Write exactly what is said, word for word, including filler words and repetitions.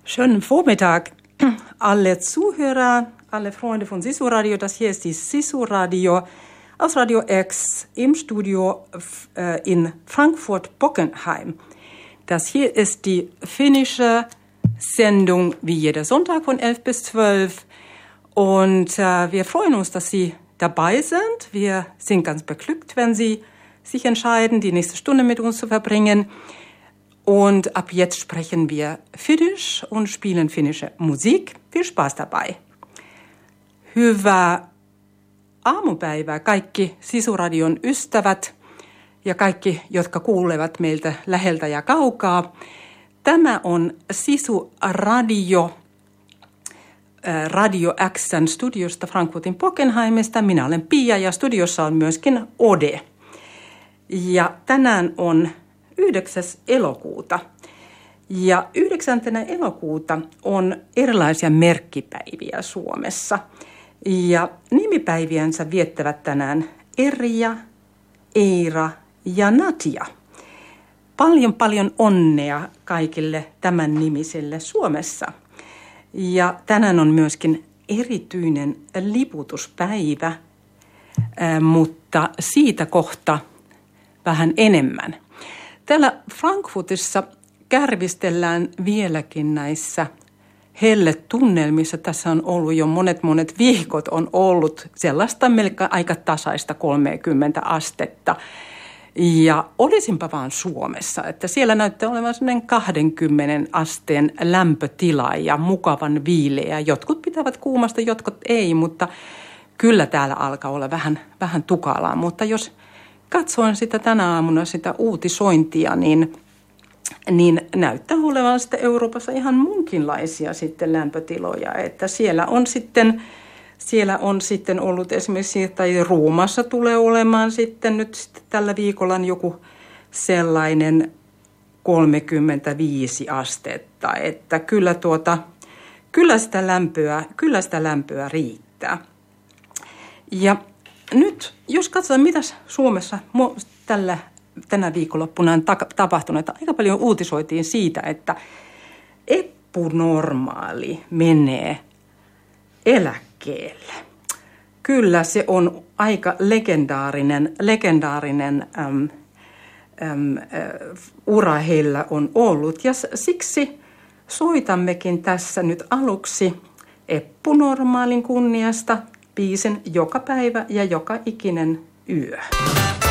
Schönen Vormittag, alle Zuhörer, alle Freunde von Sisu Radio. Das hier ist die Sisu Radio aus Radio X im Studio äh, in Frankfurt-Bockenheim. Das hier ist die finnische Sendung wie jeder Sonntag von elf bis zwölf. Und äh, wir freuen uns, dass Sie dabei sind. Wir sind ganz beglückt, wenn Sie sich entscheiden, die nächste Stunde mit uns zu verbringen. Und ab jetzt sprechen wir Finnisch und spielen finnische Musik. Viel Spaß dabei. Hyvää aamupäivää kaikki Sisu-radion ystävät ja kaikki, jotka kuulevat meiltä läheltä ja kaukaa. Tämä on Sisu-radio Radio X:n studiosta Frankfurtin Bockenheimista. Minä olen Pia ja studiossa on myöskin Ode. Ja tänään on yhdeksäs elokuuta. Ja yhdeksäntenä elokuuta on erilaisia merkkipäiviä Suomessa. Ja nimipäiviänsä viettävät tänään Erja, Eira ja Nadja. Paljon paljon onnea kaikille tämän nimisille Suomessa. Ja tänään on myöskin erityinen liputuspäivä, mutta siitä kohta vähän enemmän. Täällä Frankfurtissa kärvistellään vieläkin näissä helletunnelmissa. Tässä on ollut jo monet monet viikot on ollut sellaista melkein aika tasaista kolmekymmentä astetta. Ja olisinpa vaan Suomessa, että siellä näyttää olevan sellainen kaksikymmentä asteen lämpötila ja mukavan viileä. Jotkut pitävät kuumasta, jotkut ei, mutta kyllä täällä alkaa olla vähän, vähän tukalaa. Mutta jos katsoin sitä tänä aamuna, sitä uutisointia, niin, niin näyttää olevan sitten Euroopassa ihan muunkinlaisia sitten lämpötiloja. Että siellä on sitten, siellä on sitten ollut esimerkiksi, tai Ruumassa tulee olemaan sitten nyt sitten tällä viikolla joku sellainen kolmekymmentäviisi astetta. Että kyllä, tuota, kyllä, sitä lämpöä, kyllä sitä lämpöä riittää. Ja nyt, jos katsotaan, mitä Suomessa tällä, tänä viikonloppuna on tapahtunut, aika paljon uutisoitiin siitä, että Eppu Normaali menee eläkkeelle. Kyllä se on aika legendaarinen, legendaarinen äm, äm, äh, ura heillä on ollut. Ja siksi soitammekin tässä nyt aluksi Eppu Normaalin kunniasta biisin Joka päivä ja joka ikinen yö.